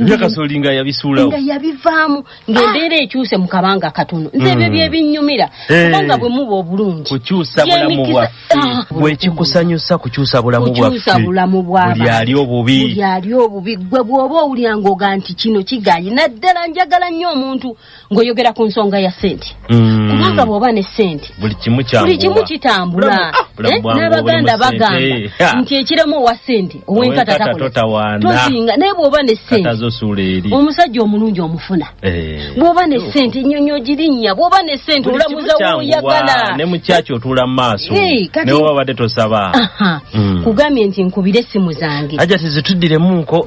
byakasolinga yabisula nga yabivaamu ng'embeera ekyuse mu kabanga katono nze ebyo bye binnyumira kubanga bwe muba obulungi kukyusa bulamu bwaffe bwekikusanyusa kukyusa bulamu bwaffe buli ali obubi gwe bw'oba owulira ng'oga nti kino kigayi naddala njagala nnyo omuntu ng'oyogera ku nsonga ya ssente kubanga bw'oba ne ssente buli kimu kitambula n'abaganda bagamba nti ekiremu owa ssente ow'enkata tosinga naye bw'oba ne ssente omusajja omulungi omufuna bw'oba ne ssente nnyonnyo girinnya bw'oba ne ssente olamuza w'oyagala ne mukyaki otuula mu maaso ne woba badde tosaba kugambye nti nkubire essimu zange Hajati zituddiremunko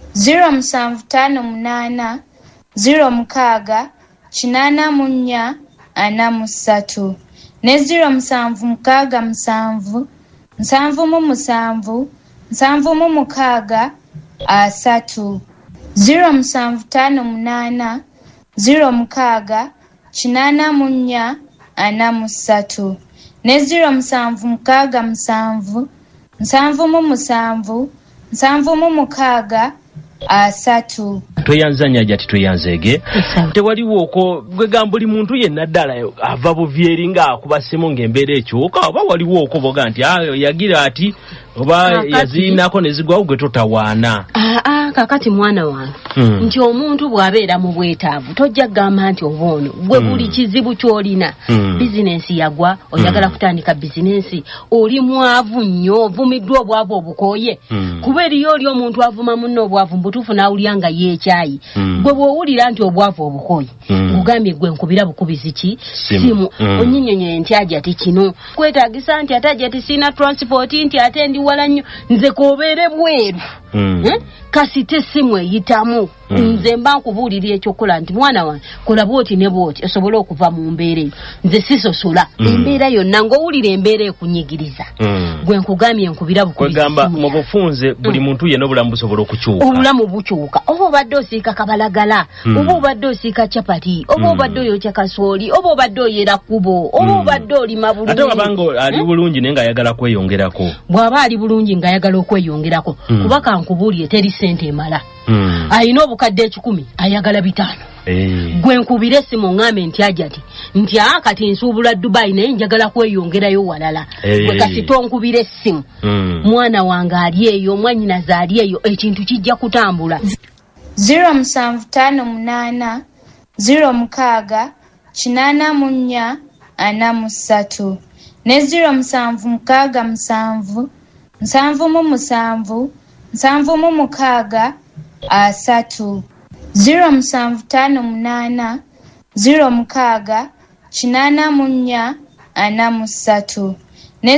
0758 06 84 43 ne 0767 777 776 3 0758 06 84 43 ne 0767 777 776 3 tweyanzanya Hajati tweyanzege tewaliwo oko gwegamba buli muntu yenna ddala ava buvyeri nga akubasemo ng'embeera ekyuka oba waliwo oko boga nti ayo yagira ati oba yaziinako ne zigwawo gwe totawaana kakati mwana wange nti omuntu bw'abeera mu bwetaavu tojja kugamba nti oboono gwe buli kizibu ky'olina bizinensi yagwa oyagala kutandika bizinensi oli mwavu nnyo ovumiddwa obwavu obukooye kuba eriyo oli omuntu avuma munno obwavu mbutuufu n'awulira nga yeekyayi gwe bw'owulira nti obwavu obukooye kugambye gwe nkubira bukubizi ki simu onnyinyonyoye nti Hajati kino kwetaagisa nti ate Hajati sina transport nti ate ndi wala nnyo nze koobeere bweru kasite simu eyitamu nze mba nkubuulira ekyokola nti mwana wange kola bwoti ne bwoti osobole okuva mu mbeera eyo nze sisosola embeera yonna ng'owulira embeera ekunyigiriza gwe nkugambye nkubira bukugamba mu bufunze buli muntu yenna obulamu busobola okukyuka obulamu bukyuka oba obadde osiika kabalagala oba obadde osiika capati oba obadde oyokya kasooli oba obadde oyera kkubo oba obadde olima bulungi ate wabanga ali bulungi naye ng'ayagala kweyongerako bw'aba ali bulungi ng'ayagala okweyongerako kuba kankubuulire teri ssente emala ayina obukadde 10 ayagala 5 gwe nkubire essimu ngambe nti Hajati nti kati nsuubula Dubai naye njagala kweyongerayo walala gwe kasi tonkubire essimu mwana wange ali eyo mwannyinaze ali eyo ekintu kijja kutambula 0758 06 84 43 ne 0767 777 776 3 0758 06 84 43 ne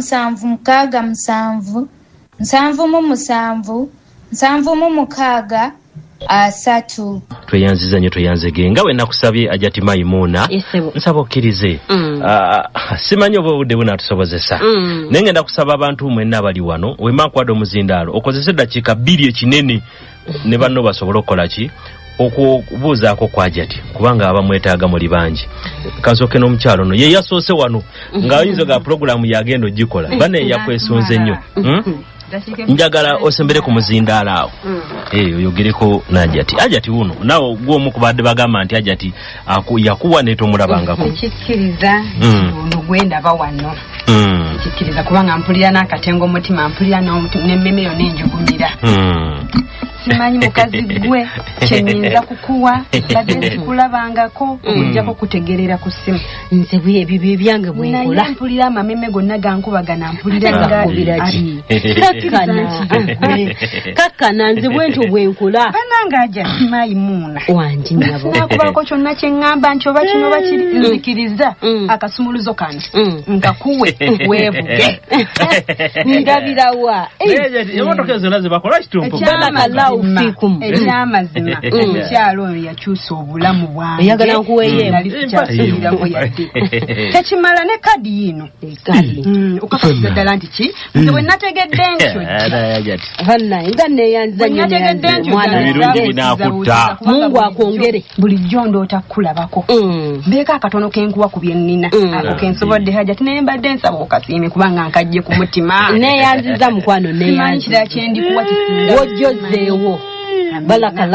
0767 777 776 3 tweyanziza nnyo tweyanzege nga we nakusabye Hajati Maimuna nsaba okkirize simanyi oba obudde bunaatusobozesa naye ngenda kusaba abantu mwenna abali wano wemankwada omuzindaalo okozese eddakiika 2 ekinene ne banno basobole okukola ki okubuuzaako kwa Hajati kubanga abamwetaaga muli bangi kasooke n'omukyalo no ye yasoose wano ng'ayinza ga pulogulaamu yagenda ogikola bane yakwesunze nnyo njagala osembere ku muzindaalo awo oyogereko n'Hajati Hajati wuno nawe gw'omu ku badde bagamba nti Hajati yakuwa ne tomulabangako kikkiriza ono gwendaba wano kikkiriza kubanga mpulira n'akatengo mutima mpulira n'emmeme yonna enjugumira simanyi mukazi gwe kyenyinza kukuwa badde sikulabangako okujjako kutegerera ku ssimu nze ebyo byange bwenkola naye mpulira amameme gonna gankubagana mpulira kakkana nze bwentyo bwenkola bananga Hajati Maimuna wangi nyabo nakubako kyonna kye ŋŋamba nti oba kino oba kiri nzikiriza akasumuluzo kano nkakuwe weevuge ndabirawa emotoka ezo nazo bakola kitumpu ekyamazima omukyalo oyo yakyusa obulamu bwange oyagala nkuweeyo tekimala ne kadi yino okakasiza ddala nti ki nze bwe nategedde ntyo nga neyanzanya ebirungi binaakutta Mungu akwongere bulijjo ndoota kulabako mbeeko akatono kenkuwa ku bye nnina ako kensobodde Hajati naye mbadde nsaba okasiime kubanga nkajje ku mutima neyanziza mukwano neyanzira kirala kyendikuwa kisinga wojjozeewo balaka